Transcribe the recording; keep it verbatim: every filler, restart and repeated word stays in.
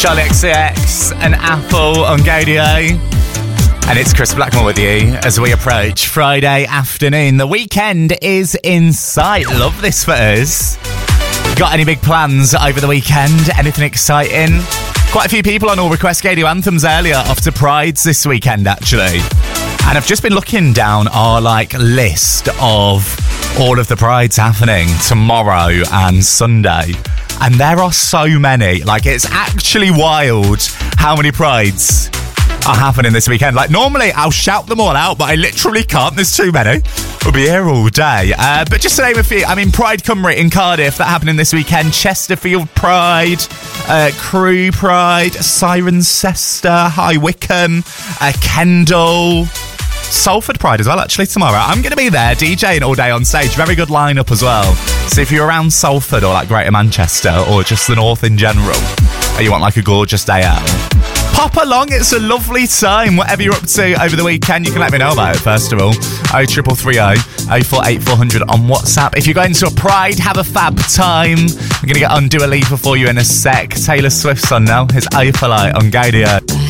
Charlie X C X and Apple on Gaydio. And it's Chris Blackmore with you as we approach Friday afternoon. The weekend is in sight. Love this for us. Got any big plans over the weekend? Anything exciting? Quite a few people on All Request Gaydio Anthems earlier, off to Prides this weekend, actually. And I've just been looking down our, like, list of all of the Prides happening tomorrow and Sunday. And there are so many. Like, it's actually wild how many Prides are happening this weekend. Like, normally I'll shout them all out, but I literally can't. There's too many. We'll be here all day. Uh, but just to name a few, I mean, Pride Cymru in Cardiff, that happening this weekend. Chesterfield Pride, uh, Crewe Pride, Cirencester, High Wycombe, uh, Kendal, Salford Pride as well, actually, tomorrow. I'm going to be there DJing all day on stage. Very good lineup as well. So if you're around Salford or like Greater Manchester or just the north in general, or you want like a gorgeous day out, pop along. It's a lovely time. Whatever you're up to over the weekend, you can let me know about it, first of all. oh three three three oh, oh four eight four hundred on WhatsApp. If you're going to a Pride, have a fab time. I'm going to get on Dua Lipa for you in a sec. Taylor Swift's on now. His Opalite on Gaydio.